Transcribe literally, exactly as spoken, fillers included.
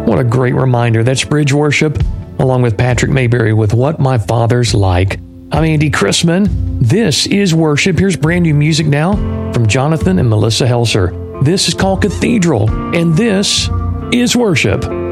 What a great reminder. That's Bridge Worship, along with Patrick Mayberry with What My Father's Like. I'm Andy Chrisman. This is Worship. Here's brand new music now from Jonathan and Melissa Helser. This is called Cathedral, and this is Worship.